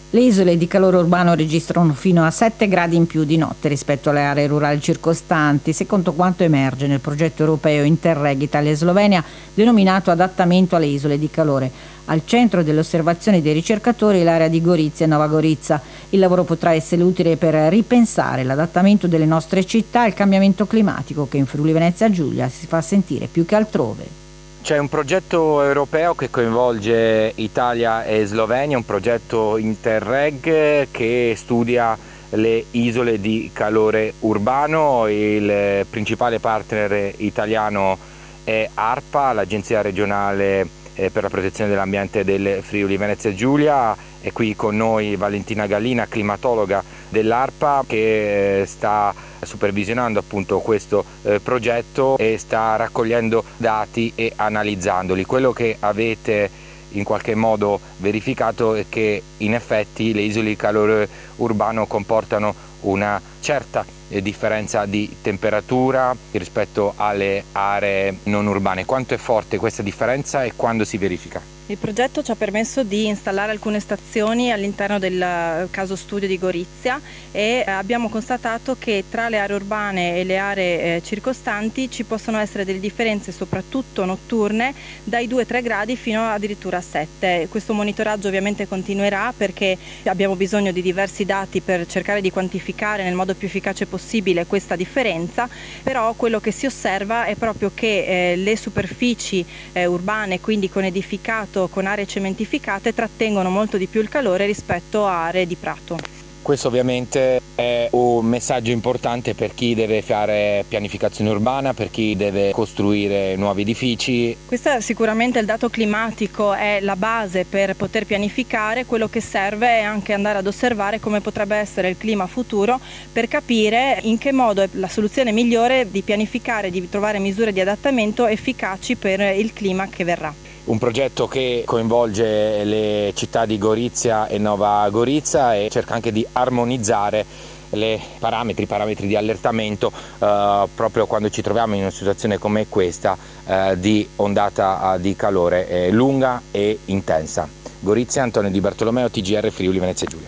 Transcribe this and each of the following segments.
Le isole di calore urbano registrano fino a 7 gradi in più di notte rispetto alle aree rurali circostanti, secondo quanto emerge nel progetto europeo Interreg Italia e Slovenia, denominato Adattamento alle isole di calore. Al centro delle osservazioni dei ricercatori l'area di Gorizia e Nova Gorica. Il lavoro potrà essere utile per ripensare l'adattamento delle nostre città al cambiamento climatico che in Friuli Venezia Giulia si fa sentire più che altrove. C'è un progetto europeo che coinvolge Italia e Slovenia, un progetto Interreg che studia le isole di calore urbano. Il principale partner italiano è ARPA, l'Agenzia regionale per la protezione dell'ambiente del Friuli Venezia Giulia. È qui con noi Valentina Gallina, climatologa dell'ARPA, che sta supervisionando appunto questo progetto e sta raccogliendo dati e analizzandoli. Quello che avete in qualche modo verificato è che in effetti le isole di calore urbano comportano una certa differenza di temperatura rispetto alle aree non urbane. Quanto è forte questa differenza e quando si verifica? Il progetto ci ha permesso di installare alcune stazioni all'interno del caso studio di Gorizia e abbiamo constatato che tra le aree urbane e le aree circostanti ci possono essere delle differenze soprattutto notturne dai 2-3 gradi fino addirittura a 7. Questo monitoraggio ovviamente continuerà perché abbiamo bisogno di diversi dati per cercare di quantificare nel modo più efficace possibile questa differenza, però quello che si osserva è proprio che le superfici urbane, quindi con edificato, con aree cementificate, trattengono molto di più il calore rispetto a aree di prato. Questo ovviamente è un messaggio importante per chi deve fare pianificazione urbana, per chi deve costruire nuovi edifici. Questo sicuramente il dato climatico è la base per poter pianificare. Quello che serve è anche andare ad osservare come potrebbe essere il clima futuro per capire in che modo è la soluzione migliore di pianificare, di trovare misure di adattamento efficaci per il clima che verrà. Un progetto che coinvolge le città di Gorizia e Nova Gorica e cerca anche di armonizzare i parametri di allertamento proprio quando ci troviamo in una situazione come questa di ondata di calore lunga e intensa. Gorizia, Antonio Di Bartolomeo, TGR Friuli Venezia Giulia.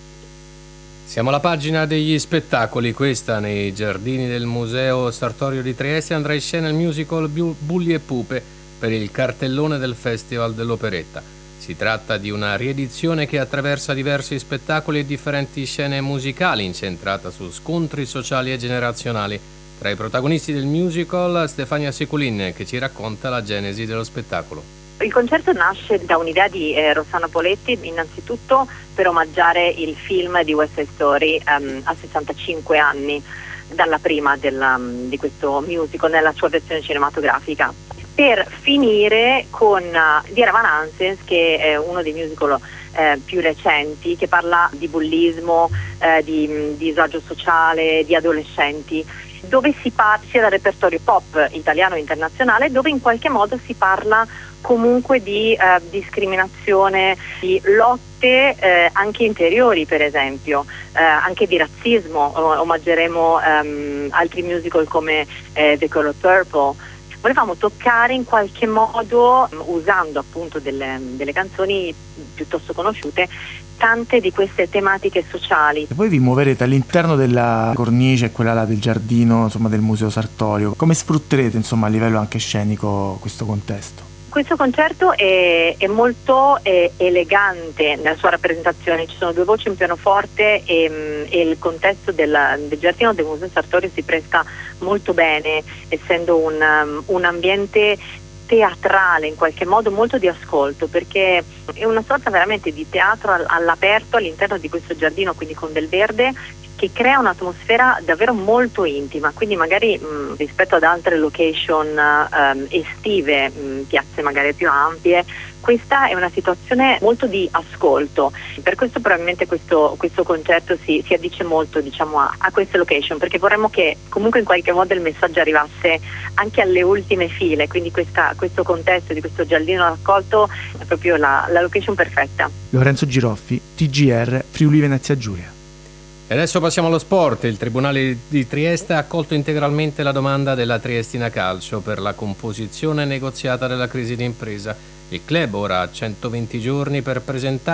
Siamo alla pagina degli spettacoli. Questa, nei giardini del Museo Sartorio di Trieste, andrà in scena il musical Bulli e Pupe per il cartellone del Festival dell'Operetta. Si tratta di una riedizione che attraversa diversi spettacoli e differenti scene musicali, incentrata su scontri sociali e generazionali. Tra i protagonisti del musical, Stefania Seculin, che ci racconta la genesi dello spettacolo. Il concerto nasce da un'idea di Rossana Poletti, innanzitutto per omaggiare il film di West Side Story a 65 anni dalla prima di questo musical nella sua versione cinematografica, per finire con Dear Evan Hansen, che è uno dei musical più recenti, che parla di bullismo, di disagio sociale, di adolescenti, dove si sia dal repertorio pop italiano e internazionale, dove in qualche modo si parla comunque di discriminazione, di lotte anche interiori, per esempio, anche di razzismo. Omaggeremo altri musical come The Color Purple. Volevamo toccare in qualche modo, usando appunto delle canzoni piuttosto conosciute, tante di queste tematiche sociali. E voi vi muoverete all'interno della cornice, quella là del giardino, insomma, del Museo Sartorio. Come sfrutterete, insomma, a livello anche scenico questo contesto? Questo concerto è molto elegante nella sua rappresentazione. Ci sono due voci, un pianoforte e il contesto del giardino del Museo Sartorio si presta molto bene, essendo un ambiente teatrale, in qualche modo molto di ascolto, perché è una sorta veramente di teatro all'aperto all'interno di questo giardino, quindi con del verde, che crea un'atmosfera davvero molto intima. Quindi magari rispetto ad altre location estive, piazze magari più ampie, questa è una situazione molto di ascolto. Per questo probabilmente questo concerto si addice molto, diciamo, a queste location, perché vorremmo che comunque in qualche modo il messaggio arrivasse anche alle ultime file, quindi questo contesto di questo giardino raccolto è proprio la location perfetta. Lorenzo Giroffi, TGR Friuli Venezia Giulia. E adesso passiamo allo sport. Il Tribunale di Trieste ha accolto integralmente la domanda della Triestina Calcio per la composizione negoziata della crisi d'impresa. Il club ora ha 120 giorni per presentare